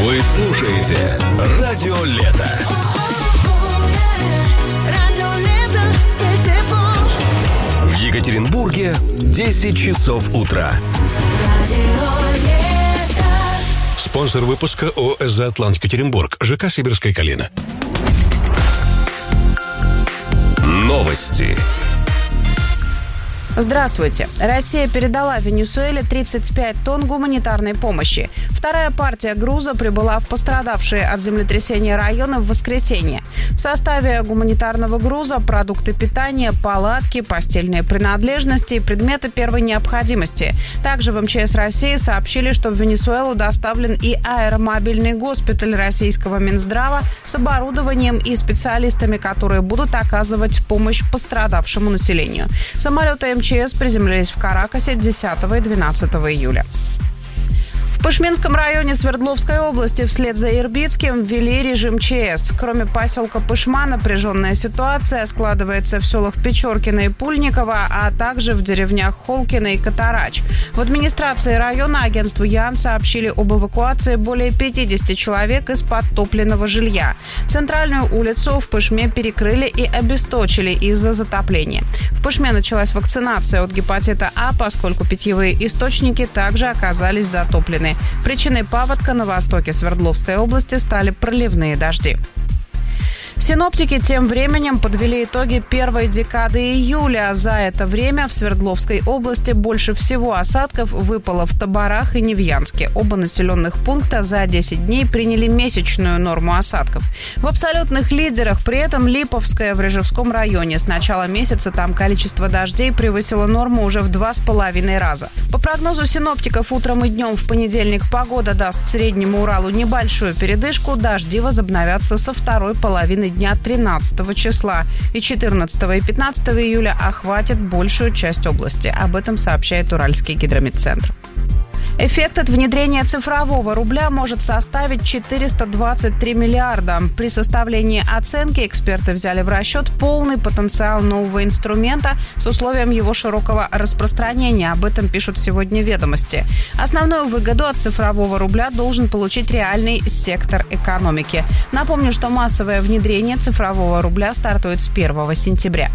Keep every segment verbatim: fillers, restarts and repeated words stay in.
Вы слушаете Радио Лето. В Екатеринбурге десять часов утра. Спонсор выпуска ООО «Заотлант Екатеринбург», ЖК «Сибирская калина». Новости. Здравствуйте. Россия передала Венесуэле тридцать пять тонн гуманитарной помощи. Вторая партия груза прибыла в пострадавшие от землетрясения районы в воскресенье. В составе гуманитарного груза продукты питания, палатки, постельные принадлежности и предметы первой необходимости. Также в МЧС России сообщили, что в Венесуэлу доставлен и аэромобильный госпиталь российского Минздрава с оборудованием и специалистами, которые будут оказывать помощь пострадавшему населению. Самолеты МЧС приземлились в Каракасе десятого и двенадцатого июля. В Пышменском районе Свердловской области вслед за Ирбитским ввели режим ЧС. Кроме поселка Пышма, напряженная ситуация складывается в селах Печоркино и Пульниково, а также в деревнях Холкино и Катарач. В администрации района агентству Ян сообщили об эвакуации более пятидесяти человек из подтопленного жилья. Центральную улицу в Пышме перекрыли и обесточили из-за затопления. В Пышме началась вакцинация от гепатита А, поскольку питьевые источники также оказались затоплены. Причиной паводка на востоке Свердловской области стали проливные дожди. Синоптики тем временем подвели итоги первой декады июля. За это время в Свердловской области больше всего осадков выпало в Табарах и Невьянске. Оба населенных пункта за десять дней приняли месячную норму осадков. В абсолютных лидерах при этом Липовская в Рыжевском районе. С начала месяца там количество дождей превысило норму уже в два с половиной раза. По прогнозу синоптиков, утром и днем в понедельник погода даст Среднему Уралу небольшую передышку. Дожди возобновятся со второй половины дня тринадцатого числа, и четырнадцатого и пятнадцатого июля охватит большую часть области. Об этом сообщает Уральский гидрометцентр. Эффект от внедрения цифрового рубля может составить четыреста двадцать три миллиарда. При составлении оценки эксперты взяли в расчет полный потенциал нового инструмента с условием его широкого распространения. Об этом пишут сегодня «Ведомости». Основную выгоду от цифрового рубля должен получить реальный сектор экономики. Напомню, что массовое внедрение цифрового рубля стартует с первого сентября.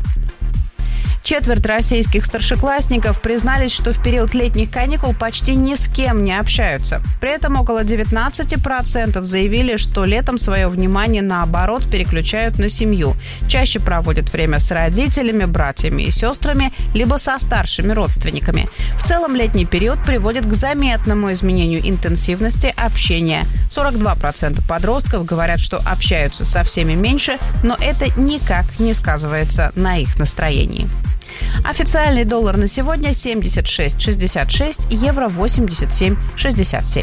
Четверть российских старшеклассников признались, что в период летних каникул почти ни с кем не общаются. При этом около девятнадцать процентов заявили, что летом свое внимание, наоборот, переключают на семью. Чаще проводят время с родителями, братьями и сестрами, либо со старшими родственниками. В целом летний период приводит к заметному изменению интенсивности общения. сорок два процента подростков говорят, что общаются со всеми меньше, но это никак не сказывается на их настроении. Официальный доллар на сегодня семьдесят шесть шестьдесят шесть, евро восемьдесят семь шестьдесят семь.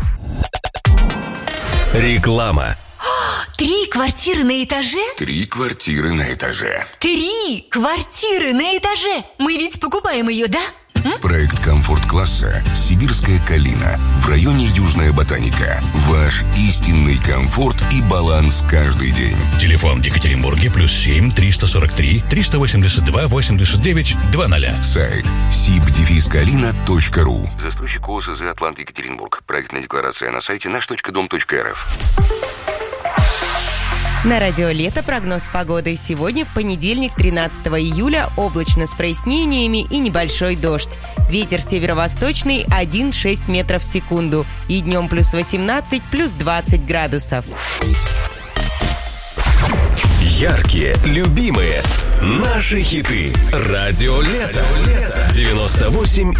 Реклама. Три квартиры на этаже? Три квартиры на этаже. Три квартиры на этаже! Мы ведь покупаем ее, да? М? Проект комфорт-класса «Сибирская калина» в районе Южная Ботаника. Ваш истинный комфорт и баланс каждый день. Телефон в Екатеринбурге плюс семь триста сорок три триста восемьдесят два восемьдесят девять двадцать. Сайт сиб дефис калина точка ру. Застройщик ООО «Заотлант Екатеринбург». Проектная декларация на сайте наш точка дом точка эр эф. На радио «Лето» прогноз погоды. Сегодня, в понедельник, тринадцатого июля, облачно с прояснениями и небольшой дождь. Ветер северо-восточный один-шесть метров в секунду. И днем плюс восемнадцать, плюс двадцать градусов. Яркие, любимые, наши хиты. Радио Лето. девяносто восемь